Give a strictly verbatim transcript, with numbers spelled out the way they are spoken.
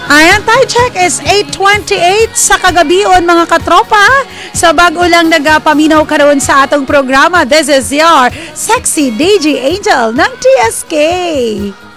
Ayan, time check is eight twenty-eight sa kagabion mga katropa. Sa bago lang nagapaminaw karon sa atong programa, this is your Sexy D J Angel ng T S K.